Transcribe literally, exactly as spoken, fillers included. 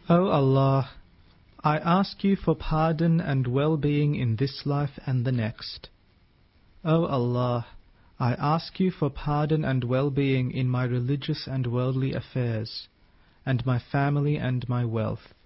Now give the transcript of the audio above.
O Allah, I ask you for pardon and well-being in this life and the next. O Allah, I ask you for pardon and well-being in my religious and worldly affairs, and my family and my wealth.